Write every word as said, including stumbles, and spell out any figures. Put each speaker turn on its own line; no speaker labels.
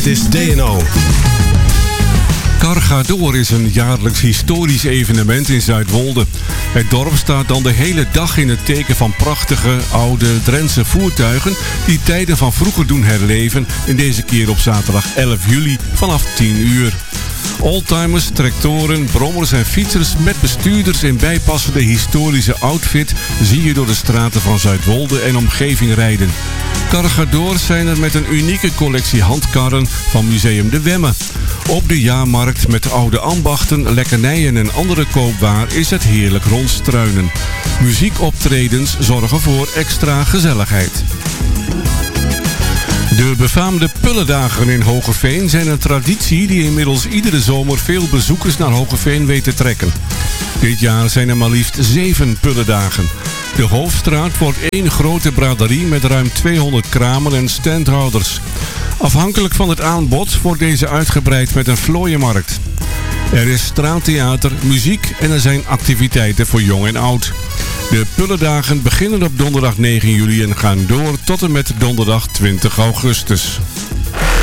Dit is D N O.
Cargador is een jaarlijks historisch evenement in Zuidwolde. Het dorp staat dan de hele dag in het teken van prachtige, oude Drentse voertuigen die tijden van vroeger doen herleven, in deze keer op zaterdag elf juli vanaf tien uur. Oldtimers, tractoren, brommers en fietsers met bestuurders in bijpassende historische outfit zie je door de straten van Zuidwolde en omgeving rijden. Cargador zijn er met een unieke collectie handkarren van Museum de Wemme. Op de jaarmarkt met oude ambachten, lekkernijen en andere koopwaar is het heerlijk rondstruinen. Muziekoptredens zorgen voor extra gezelligheid. De befaamde Pullendagen in Hoogeveen zijn een traditie die inmiddels iedere zomer veel bezoekers naar Hoogeveen weet te trekken. Dit jaar zijn er maar liefst zeven Pullendagen. De Hoofdstraat wordt één grote braderie met ruim tweehonderd kramen en standhouders. Afhankelijk van het aanbod wordt deze uitgebreid met een vlooienmarkt. Er is straattheater, muziek en er zijn activiteiten voor jong en oud. De Pullendagen beginnen op donderdag negen juli en gaan door tot en met donderdag twintig augustus.